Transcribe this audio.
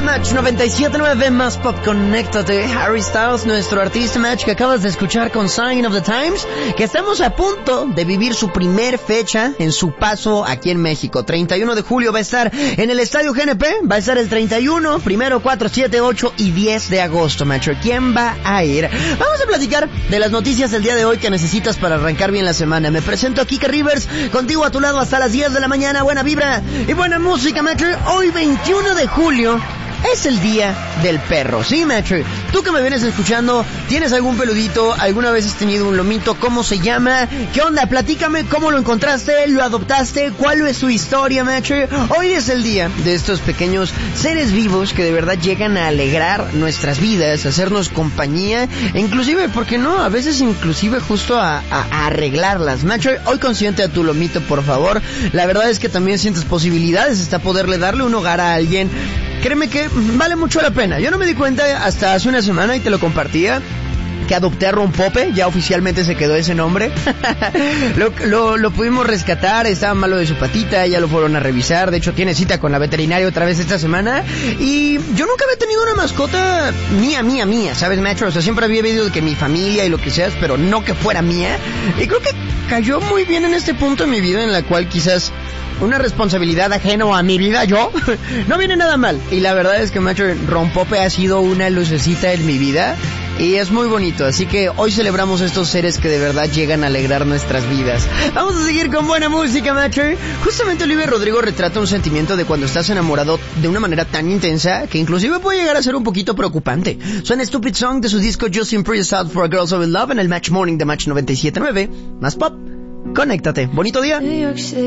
Match 97.9 más pop, conéctate. Harry Styles, nuestro artista, Match, que acabas de escuchar con Sign of the Times, que estamos a punto de vivir su primer fecha en su paso aquí en México. 31 de julio va a estar en el Estadio GNP, va a estar el 31, 1, 4, 7, 8 y 10 de agosto, Match. ¿Quién va a ir? Vamos a platicar de las noticias del día de hoy que necesitas para arrancar bien la semana. Me presento a Kike Rivers, contigo a tu lado hasta las 10 de la mañana. Buena vibra y buena música, Match. Hoy 21 de julio es el día del perro, ¿sí, Match? Tú que me vienes escuchando, ¿tienes algún peludito? ¿Alguna vez has tenido un lomito? ¿Cómo se llama? ¿Qué onda? Platícame, ¿cómo lo encontraste? ¿Lo adoptaste? ¿Cuál es su historia, Match? Hoy es el día de estos pequeños seres vivos que de verdad llegan a alegrar nuestras vidas, a hacernos compañía, e inclusive, ¿por qué no? A veces inclusive justo a arreglarlas, Match. Hoy consciente a tu lomito, por favor. La verdad es que también sientes posibilidades hasta poderle darle un hogar a alguien. Créeme que vale mucho la pena. Yo no me di cuenta hasta hace una semana y te lo compartía, que adopté a Rompope, ya oficialmente se quedó ese nombre. lo pudimos rescatar, estaba malo de su patita, ya lo fueron a revisar, de hecho tiene cita con la veterinaria otra vez esta semana, y yo nunca había tenido una mascota mía, ¿sabes, Macho? O sea, siempre había vivido de que mi familia y lo que seas, pero no que fuera mía, y creo que cayó muy bien en este punto de mi vida en la cual quizás una responsabilidad ajena a mi vida, yo, no viene nada mal. Y la verdad es que, Macho, Rompope ha sido una lucecita en mi vida y es muy bonito. Así que hoy celebramos estos seres que de verdad llegan a alegrar nuestras vidas. Vamos a seguir con buena música, Macho. Justamente Olivia Rodrigo retrata un sentimiento de cuando estás enamorado de una manera tan intensa que inclusive puede llegar a ser un poquito preocupante. Suena Stupid Song de su disco Justin Priest Out for a Girl So in Love en el Match Morning de Match 97.9. Más pop, conéctate. Bonito día.